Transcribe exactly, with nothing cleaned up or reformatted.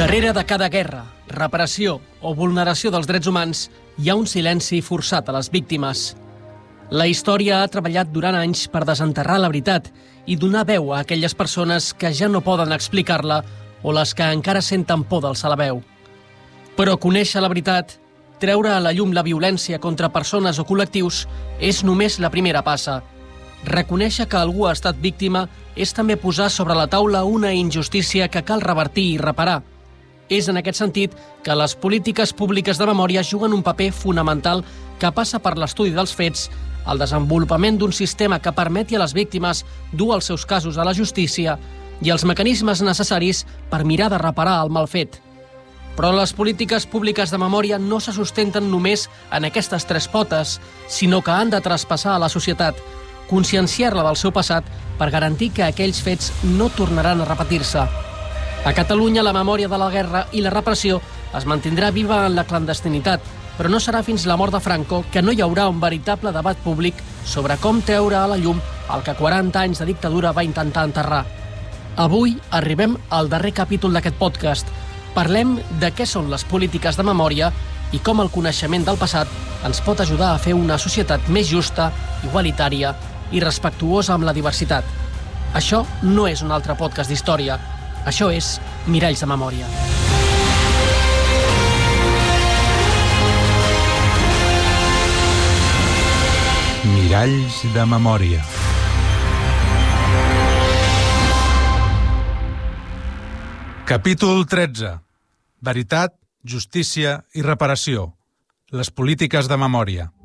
Darrere de cada guerra, reparació o vulneració dels drets humans hi ha un silenci forçat a les víctimes. La història ha treballat durant anys per desenterrar la veritat i donar veu a aquelles persones que ja no poden explicar-la o les que encara senten por d'alçar la veu. Però conèixer la veritat, treure a la llum la violència contra persones o col·lectius, és només la primera passa. Reconèixer que algú ha estat víctima és també posar sobre la taula una injustícia que cal revertir i reparar. És en aquest sentit que les polítiques públiques de memòria juguen un paper fonamental que passa per l'estudi dels fets, el desenvolupament d'un sistema que permeti a les víctimes dur els seus casos a la justícia i els mecanismes necessaris per mirar de reparar el mal fet. Però les polítiques públiques de memòria no se sustenten només en aquestes tres potes, sinó que han de traspassar a la societat, conscienciar-la del seu passat per garantir que aquells fets no tornaran a repetir-se. A Catalunya, la memòria de la guerra i la repressió es mantindrà viva en la clandestinitat, però no serà fins la mort de Franco que no hi haurà un veritable debat públic sobre com treure a la llum el que quaranta anys de dictadura va intentar enterrar. Avui arribem al darrer capítol d'aquest podcast. Parlem de què són les polítiques de memòria i com el coneixement del passat ens pot ajudar a fer una societat més justa, igualitària i respectuosa amb la diversitat. Això no és un altre podcast d'història. Això és Miralls de Memòria. Miralls de Memòria. Capítol tretze. Veritat, justícia i reparació. Les polítiques de memòria.